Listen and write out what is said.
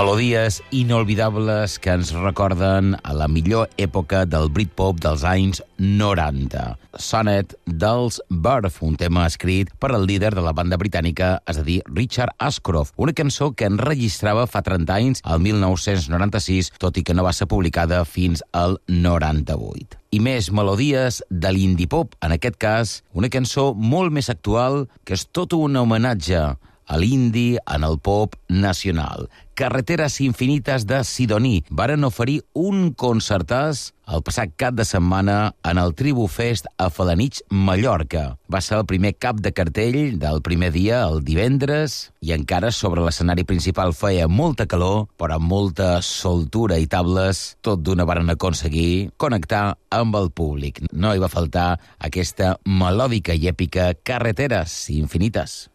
Melodies inolvidables que ens recorden a la millor època del Britpop dels anys 90. Sonnet dels Birth, un tema escrit per el líder de la banda britànica, és a dir, Richard Ashcroft, una cançó que enregistrava fa 30 anys, el 1996, tot i que no va ser publicada fins al 98. I més melodies de l'indie pop, en aquest cas, una cançó molt més actual, que és tot un homenatge a l'indie en el pop nacional. Carreteres infinites de Sidoní varen oferir un concertàs el passat cap de setmana en el Tribu Fest a Felanitx, Mallorca. Va ser el primer cap de cartell del primer dia, el divendres, i encara sobre l'escenari principal feia molta calor, però amb molta soltura i tables, tot d'una varen aconseguir connectar amb el públic. No hi va faltar aquesta melòdica i èpica Carreteres infinites.